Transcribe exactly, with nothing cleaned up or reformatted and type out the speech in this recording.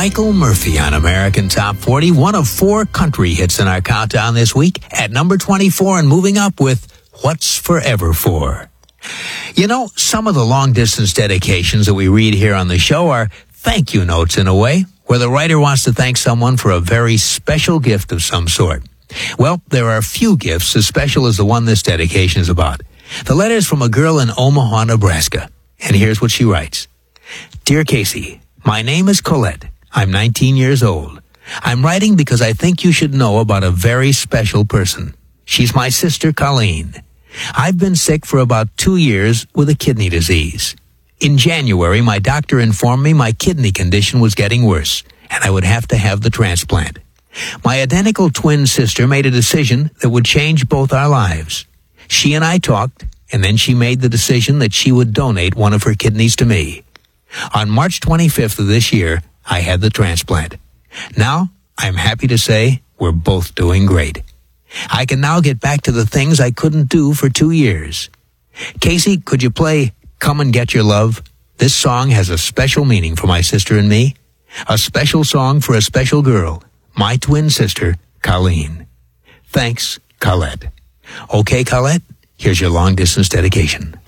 Michael Murphy on American Top forty, one of four country hits in our countdown this week, at number twenty-four and moving up with What's Forever For. You know, some of the long-distance dedications that we read here on the show are thank you notes in a way, where the writer wants to thank someone for a very special gift of some sort. Well, there are few gifts as special as the one this dedication is about. The letter is from a girl in Omaha, Nebraska, and here's what she writes. Dear Casey, my name is Colette. I'm nineteen years old. I'm writing because I think you should know about a very special person. She's my sister, Colleen. I've been sick for about two years with a kidney disease. In January, my doctor informed me my kidney condition was getting worse, and I would have to have the transplant. My identical twin sister made a decision that would change both our lives. She and I talked, and then she made the decision that she would donate one of her kidneys to me. On March twenty-fifth of this year, I had the transplant. Now, I'm happy to say we're both doing great. I can now get back to the things I couldn't do for two years. Casey, could you play Come and Get Your Love? This song has a special meaning for my sister and me. A special song for a special girl, my twin sister, Colleen. Thanks, Colette. Okay, Colette, here's your long-distance dedication.